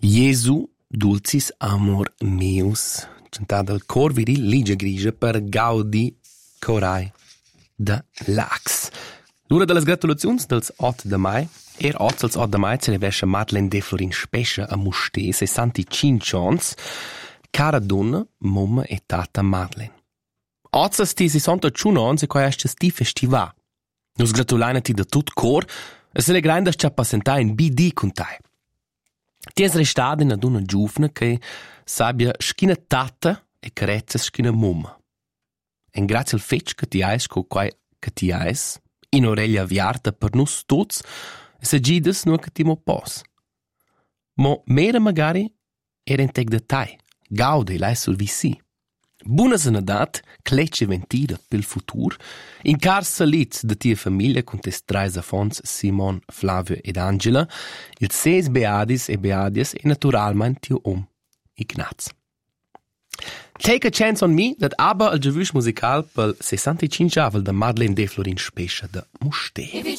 Gesù, dulcis amor meus, cantata dal cor viril Ligia Grigia per Gaudi Corai de Lax. L'ora delle gratulazioni dels 8 de mai, 8 als 8 de mai celebresce Madeleine de Florin Spescia a Musté, 65 ans, cara donna, mamma e tata Madeleine. 8 sti 61 ans e qua esce sti festivà. Nus gratulaina ti da tut cor, e se le grande scia passentà in BD con te. Ti es restata una donna giovane che sabbia schina tata e carezza schina mamma. E grazie al fetch che ti hai con quai che ti hai, in oreglia aviarta per nus tuts, e se gides nu che ti mo pos. Mo mera magari era in tec de tai, gaude lai sul visi. Buona senadat, clecce ventida pel futur, in car salit de tia famiglia con tes trais affons Simon, Flavio ed Angela, il ses beadis e beadias e naturalment tio Ignaz. Take a chance on me, dat aber al giavush musical pel 65 avel de Madeleine de Florin Spescia de Musté.